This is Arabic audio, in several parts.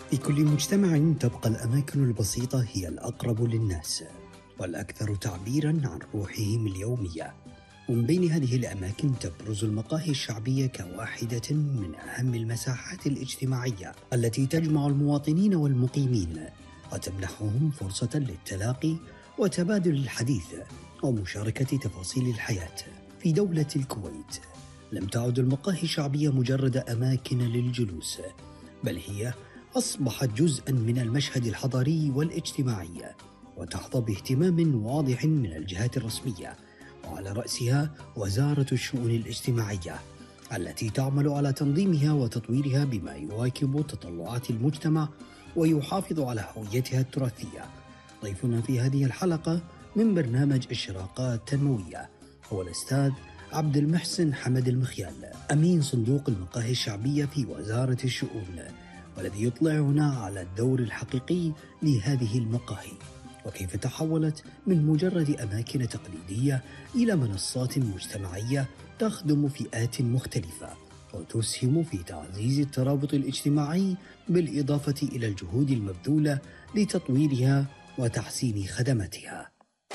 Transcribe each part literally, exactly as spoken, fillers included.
في كل مجتمع تبقى الأماكن البسيطة هي الأقرب للناس والأكثر تعبيراً عن روحهم اليومية. ومن بين هذه الأماكن تبرز المقاهي الشعبية كواحدة من أهم المساحات الاجتماعية التي تجمع المواطنين والمقيمين وتمنحهم فرصة للتلاقي وتبادل الحديث ومشاركة تفاصيل الحياة. في دولة الكويت لم تعد المقاهي الشعبية مجرد أماكن للجلوس، بل هي أصبحت جزءاً من المشهد الحضاري والاجتماعي، وتحظى باهتمام واضح من الجهات الرسمية، وعلى رأسها وزارة الشؤون الاجتماعية التي تعمل على تنظيمها وتطويرها بما يواكب تطلعات المجتمع ويحافظ على هويتها التراثية. ضيفنا في هذه الحلقة من برنامج إشراقات تنموية هو الأستاذ عبد المحسن حمد المخيال، أمين صندوق المقاهي الشعبية في وزارة الشؤون، والذي يطلعنا على الدور الحقيقي لهذه المقاهي وكيف تحولت من مجرد أماكن تقليدية إلى منصات مجتمعية تخدم فئات مختلفة وتسهم في تعزيز الترابط الاجتماعي، بالإضافة إلى الجهود المبذولة لتطويرها وتحسين خدماتها.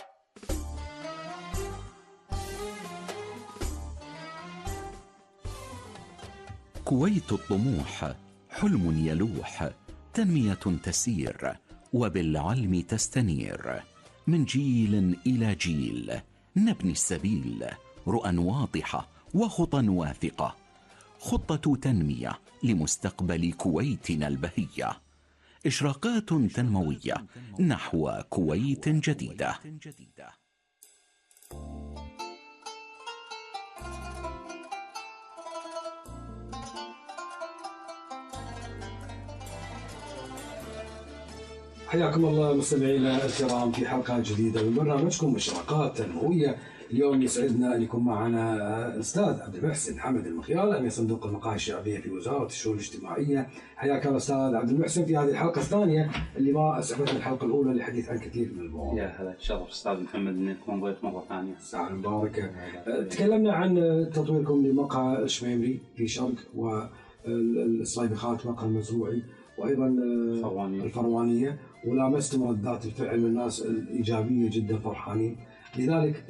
كويت الطموح، حلم يلوح، تنمية تسير وبالعلم تستنير. من جيل إلى جيل نبني السبيل، رؤى واضحة وخطى واثقة، خطة تنمية لمستقبل كويتنا البهية. إشراقات تنموية نحو كويت جديدة. حياكم الله مستمعينا الكرام في حلقة جديدة من برنامجكم إشراقات تنموية. اليوم يسعدنا أن يكون معنا الأستاذ عبد المحسن حمد المخيال، أمين صندوق المقاهي الشعبية في وزارة الشؤون الاجتماعية. حياك الله أستاذ عبد المحسن في هذه الحلقة الثانية اللي ما أسعفتنا الحلقة الأولى للحديث عن كثير من المواضيع. يا هلا، تشرف أستاذ محمد أن يكون ضيف مرة ثانية. ساعة مباركة. تكلمنا عن تطويركم لمقهى الشميمري في شرق، والصليبخات مقهى المزروعي، وأيضا الفروانية, الفروانية ولامستم ردات الفعل من الناس الإيجابية جدا، فرحانين. لذلك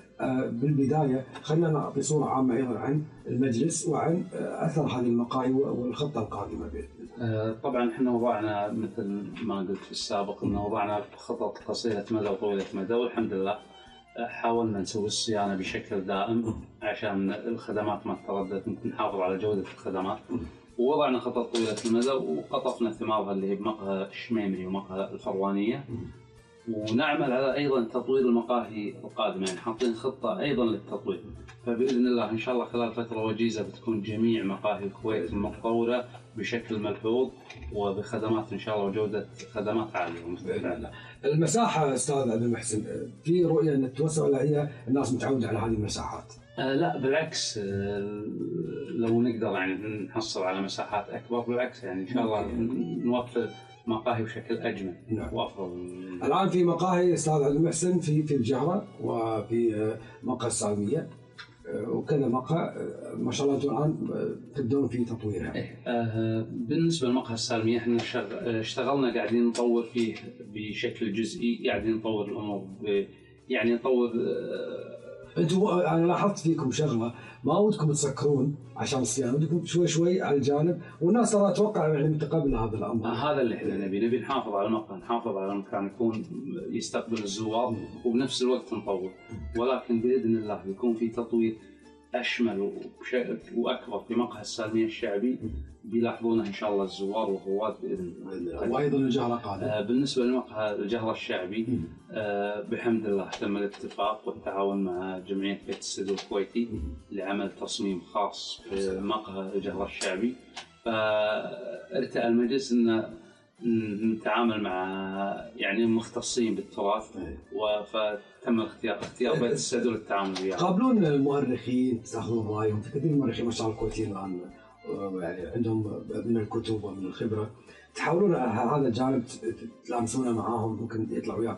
بالبداية خلينا نعطي صورة عامة أيضا عن المجلس وعن أثر هذه المقاهي والخطة القادمة بإذن الله. طبعا احنا وضعنا مثل ما قلت في السابق أنه وضعنا خطط قصيرة مدى وطويلة مدى، والحمد لله حاولنا نسوي الصيانة بشكل دائم عشان الخدمات ما تتردد، نحافظ على جودة الخدمات. ووضعنا خطط طويلة المدى وقطفنا ثمارها اللي هي بمقهى الشميمري ومقهى الفروانية، ونعمل على أيضا تطوير المقاهي القادمة، يعني حاطين خطة أيضا للتطوير. فبإذن الله إن شاء الله خلال فترة وجيزة بتكون جميع مقاهي الكويت متطورة بشكل ملحوظ وبخدمات إن شاء الله وجودة خدمات عالية ومستقبلة. المساحة أستاذ عبد المحسن في رؤية أن تتوسع، ولا هي الناس متعودة على هذه المساحات؟ آه لا بالعكس، آه لو نقدر يعني نحصل على مساحات أكبر بالعكس، يعني إن شاء الله نوفر مقاهي بشكل أجمل. نعم. وأفضل. الآن في مقاهي أستاذ عبد المحسن في في الجهرة وفي مقهى السالمية وكذا مقهى، ما شاء الله أنتم الآن تبدون في تطويرها. إيه. آه بالنسبة لمقهى السالمية احنا اشتغلنا قاعدين نطور فيه بشكل جزئي، قاعدين نطور الأمور يعني نطور. آه انتم انا لاحظت فيكم شغله، ما ودكم تسكرون عشان الصيانه، ودكم شوي شوي على الجانب، والناس ترى اتوقع يعني متقبله هذا الامر. آه هذا اللي احنا نبي نبي نحافظ على المقهى، نحافظ على مكان يكون يستقبل الزوار وبنفس الوقت نطور، ولكن باذن الله بيكون في تطوير اشمل واكبر في مقهى السالميه الشعبي بيلاحظونه ان شاء الله الزوار والرواد باذن الله. وايضا الجهره قادمه. آه بالنسبه لمقهى الجهره الشعبي آه بحمد الله تم الاتفاق والتعاون مع جمعيه بيت السدو الكويتي لعمل تصميم خاص في مقهى الجهره الشعبي. فارتأى المجلس ان نتعامل مع يعني مختصين بالتراث، وفتم اختيار اختيار بيت السدو للتعامل وياه. قابلون المؤرخين تاخذون رايهم؟ في كثير من المؤرخين ما شاء الله الكويتيين الان يعني عندهم من الكتب ومن الخبره، تحاولون هذا الجانب تلامسونه معاهم، ممكن يطلع وياكم